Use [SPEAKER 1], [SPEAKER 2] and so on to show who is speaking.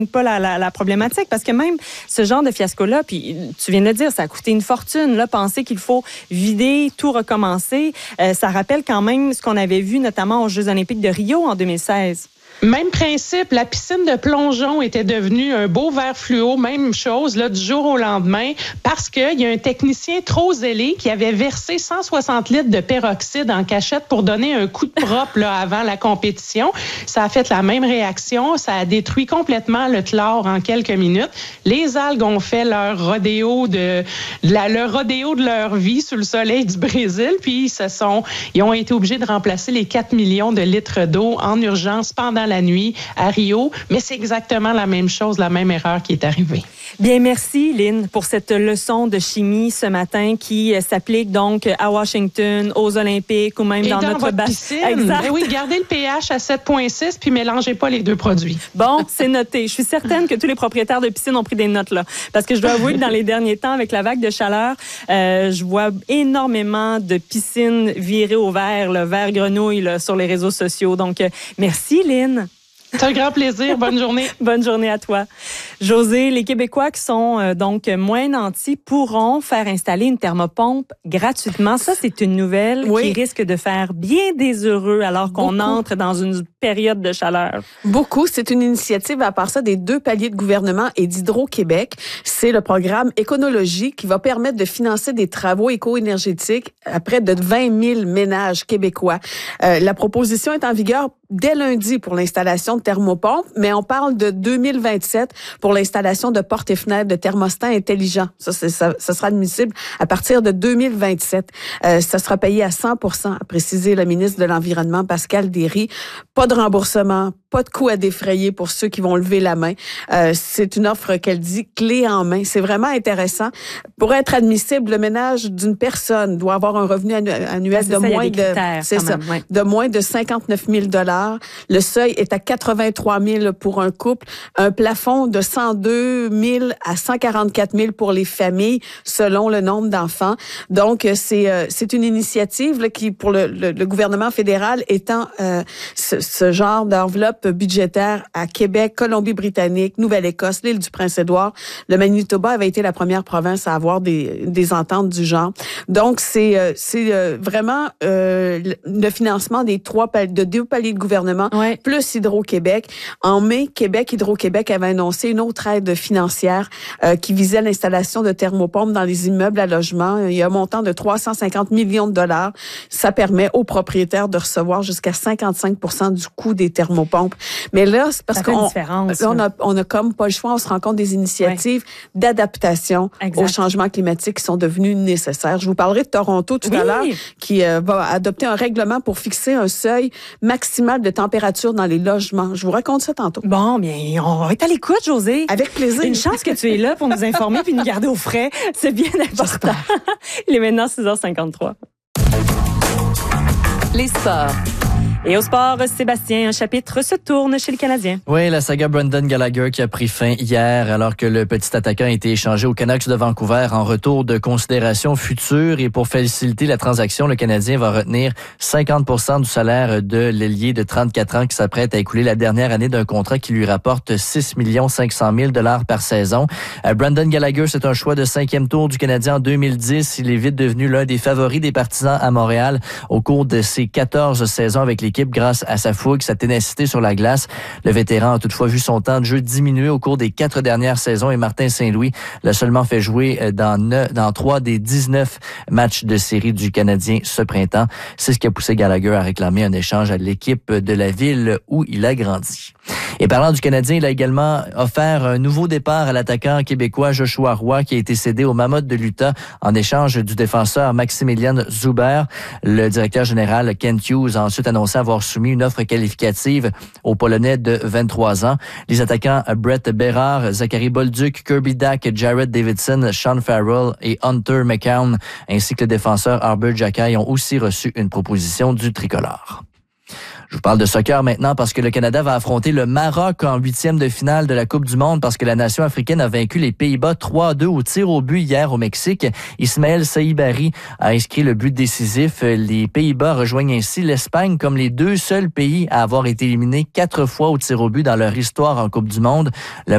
[SPEAKER 1] pas la problématique, parce que même ce genre de fiasco-là, puis tu viens de le dire, ça a coûté une fortune, là, penser qu'il faut vider, tout recommencer, ça rappelle quand même ce qu'on avait vu notamment aux Jeux olympiques de Rio en 2016.
[SPEAKER 2] Même principe, la piscine de plongeon était devenue un beau verre fluo, même chose là, du jour au lendemain, parce qu'il y a un technicien trop zélé qui avait versé 160 litres de peroxyde en cachette pour donner un coup de propre là, avant la compétition. Ça a fait la même réaction, ça a détruit complètement le chlore en quelques minutes. Les algues ont fait leur rodéo le rodéo de leur vie sous le soleil du Brésil, puis ils ont été obligés de remplacer les 4 millions de litres d'eau en urgence pendant la nuit à Rio, mais c'est exactement la même chose, la même erreur qui est arrivée.
[SPEAKER 1] Bien, merci Lynn pour cette leçon de chimie ce matin qui s'applique donc à Washington, aux Olympiques ou même dans notre
[SPEAKER 2] piscine. Exact. Oui, gardez le pH à 7,6 puis mélangez pas les deux produits.
[SPEAKER 1] Bon, c'est noté. Je suis certaine que tous les propriétaires de piscines ont pris des notes là, parce que je dois avouer que dans les derniers temps, avec la vague de chaleur, je vois énormément de piscines virées au vert, le vert grenouille là, sur les réseaux sociaux. Donc, merci Lynn.
[SPEAKER 2] C'est un grand plaisir. Bonne journée.
[SPEAKER 1] Bonne journée à toi. José, les Québécois qui sont donc moins nantis pourront faire installer une thermopompe gratuitement. Ça, c'est une nouvelle qui risque de faire bien des heureux alors qu'on entre dans une période de chaleur.
[SPEAKER 3] Beaucoup. C'est une initiative, à part ça, des 2 paliers de gouvernement et d'Hydro-Québec. C'est le programme Éconologie qui va permettre de financer des travaux éco-énergétiques à près de 20 000 ménages québécois. La proposition est en vigueur dès lundi pour l'installation de thermopompes, mais on parle de 2027 pour l'installation de portes et fenêtres de thermostats intelligents. Ça sera admissible à partir de 2027. Ça sera payé à 100%, a précisé le ministre de l'Environnement, Pascal Derry. Pas de remboursement, pas de coût à défrayer pour ceux qui vont lever la main. C'est une offre qu'elle dit clé en main. C'est vraiment intéressant. Pour être admissible, le ménage d'une personne doit avoir un revenu annuel de moins de 59 000 $. Le seuil est à 83 000 pour un couple, un plafond de 102 000 à 144 000 pour les familles selon le nombre d'enfants. Donc c'est une initiative là, qui pour le gouvernement fédéral étend ce genre d'enveloppe budgétaire à Québec, Colombie-Britannique, Nouvelle-Écosse, l'île du Prince-Édouard. Le Manitoba avait été la première province à avoir des ententes du genre. Donc c'est vraiment le financement des 2 paliers de gouvernement, plus Hydro-Québec. En mai, Hydro-Québec avait annoncé une autre aide financière qui visait l'installation de thermopompes dans les immeubles à logement. Il y a un montant de 350 millions de $. Ça permet aux propriétaires de recevoir jusqu'à 55% du coût des thermopompes. Mais là, c'est parce qu'on a comme pas le choix, on se rend compte des initiatives d'adaptation au changement climatique qui sont devenues nécessaires. Je vous parlerai de Toronto tout à l'heure, qui va adopter un règlement pour fixer un seuil maximal de température dans les logements. Je vous raconte ça tantôt.
[SPEAKER 1] Bon, bien, on va être à l'écoute, José.
[SPEAKER 3] Avec plaisir.
[SPEAKER 1] Une chance que tu es là pour nous informer puis nous garder au frais. C'est bien important. Il est maintenant 6h53.
[SPEAKER 4] Les sports.
[SPEAKER 1] Et au sport, Sébastien, un chapitre se tourne chez le Canadien.
[SPEAKER 5] Oui, la saga Brendan Gallagher qui a pris fin hier alors que le petit attaquant a été échangé aux Canucks de Vancouver en retour de considérations futures. Et pour faciliter la transaction, le Canadien va retenir 50% du salaire de l'ailier de 34 ans qui s'apprête à écouler la dernière année d'un contrat qui lui rapporte 6 500 000 $ par saison. Brendan Gallagher, c'est un choix de 5e tour du Canadien en 2010. Il est vite devenu l'un des favoris des Partisans à Montréal au cours de ses 14 saisons avec l'équipe grâce à sa fougue, sa ténacité sur la glace. Le vétéran a toutefois vu son temps de jeu diminuer au cours des 4 dernières saisons et Martin Saint-Louis l'a seulement fait jouer dans 3 des 19 matchs de série du Canadien ce printemps. C'est ce qui a poussé Gallagher à réclamer un échange à l'équipe de la ville où il a grandi. Et parlant du Canadien, il a également offert un nouveau départ à l'attaquant québécois Joshua Roy qui a été cédé au Mammoth de l'Utah en échange du défenseur Maximilian Zuber. Le directeur général Kent Hughes a ensuite annoncé avoir soumis une offre qualificative au Polonais de 23 ans. Les attaquants Brett Bérard, Zachary Bolduc, Kirby Dack, Jared Davidson, Sean Farrell et Hunter McCown, ainsi que le défenseur Arbor Xhekaj ont aussi reçu une proposition du tricolore. Je vous parle de soccer maintenant parce que le Canada va affronter le Maroc en 8e de finale de la Coupe du monde parce que la nation africaine a vaincu les Pays-Bas 3-2 au tir au but hier au Mexique. Ismaël Saïbari a inscrit le but décisif. Les Pays-Bas rejoignent ainsi l'Espagne comme les 2 seuls pays à avoir été éliminés 4 fois au tir au but dans leur histoire en Coupe du monde. Le